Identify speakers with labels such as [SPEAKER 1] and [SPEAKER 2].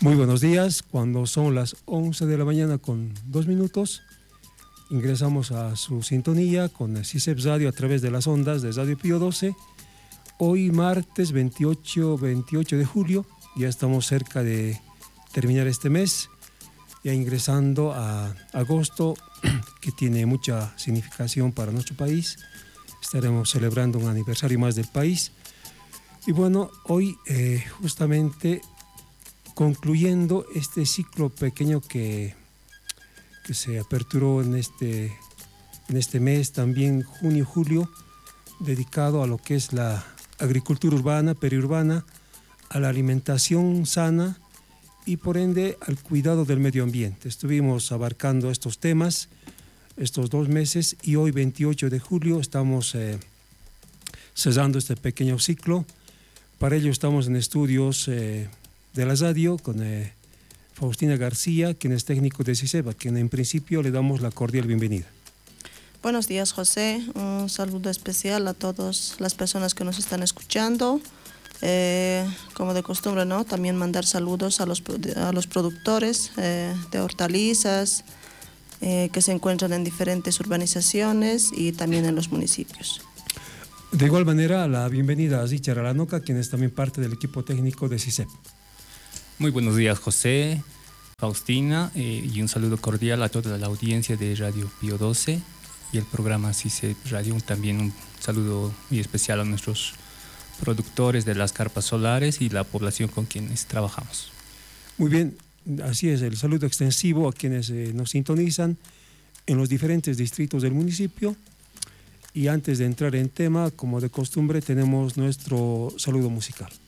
[SPEAKER 1] Muy buenos días, cuando son las 11 de la mañana con 2 minutos, ingresamos a su sintonía con el CICEP Radio a través de las ondas de Radio Pío 12. Hoy martes 28 de julio, ya estamos cerca de terminar este mes, ya ingresando a agosto, que tiene mucha significación para nuestro país. Estaremos celebrando un aniversario más del país. Y bueno, hoy justamente concluyendo este ciclo pequeño que se aperturó en este mes, también junio-julio, dedicado a lo que es la agricultura urbana, periurbana, a la alimentación sana y por ende al cuidado del medio ambiente. Estuvimos abarcando estos temas estos 2 meses y hoy 28 de julio estamos cesando este pequeño ciclo. Para ello estamos en estudios de la radio con Faustina García, quien es técnico de CICEP, a quien en principio le damos la cordial bienvenida.
[SPEAKER 2] Buenos días, José. Un saludo especial a todas las personas que nos están escuchando. Como de costumbre, ¿no? También mandar saludos a los productores de hortalizas que se encuentran en diferentes urbanizaciones y también en los municipios.
[SPEAKER 1] De igual manera, la bienvenida a Zichar Aranoca, quien es también parte del equipo técnico de CICEP.
[SPEAKER 3] Muy buenos días, José, Faustina, y un saludo cordial a toda la audiencia de Radio Pío 12 y el programa CICEP Radio. También un saludo muy especial a nuestros productores de las carpas solares y la población con quienes trabajamos.
[SPEAKER 1] Muy bien, así es, el saludo extensivo a quienes nos sintonizan en los diferentes distritos del municipio. Y antes de entrar en tema, como de costumbre, tenemos nuestro saludo musical.